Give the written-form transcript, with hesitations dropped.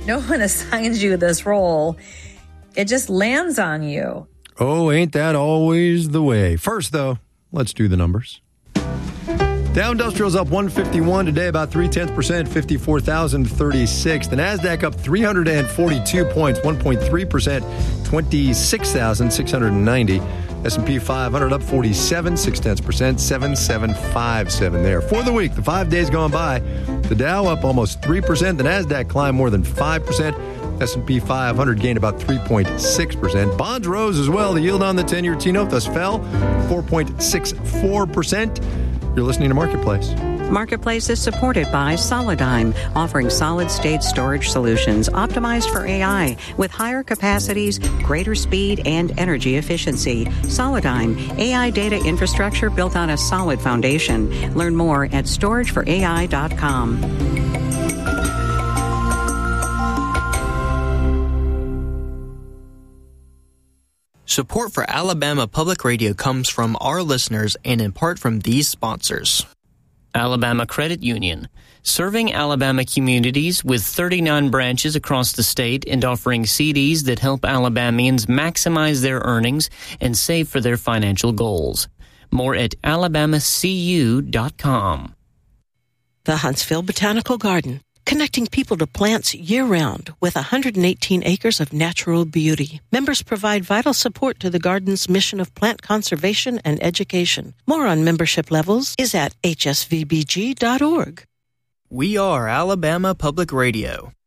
no one assigns you this role. It just lands on you. Oh, ain't that always the way? First, though, let's do the numbers. Dow Industrial's up 151 today, about 0.3%, 54,036. The NASDAQ up 342 points, 1.3%, 26,690. S&P 500 up 47, 0.6%, 7757 there. For the week, the 5 days gone by, the Dow up almost 3%, the NASDAQ climbed more than 5%, S&P 500 gained about 3.6%. Bonds rose as well. The yield on the 10-year T-note thus fell 4.64%. You're listening to Marketplace. Marketplace is supported by Solidigm, offering solid-state storage solutions optimized for AI with higher capacities, greater speed, and energy efficiency. Solidigm, AI data infrastructure built on a solid foundation. Learn more at storageforai.com. Support for Alabama Public Radio comes from our listeners and in part from these sponsors. Alabama Credit Union, serving Alabama communities with 39 branches across the state and offering CDs that help Alabamians maximize their earnings and save for their financial goals. More at alabamacu.com. The Huntsville Botanical Garden, connecting people to plants year-round with 118 acres of natural beauty. Members provide vital support to the garden's mission of plant conservation and education. More on membership levels is at hsvbg.org. We are Alabama Public Radio.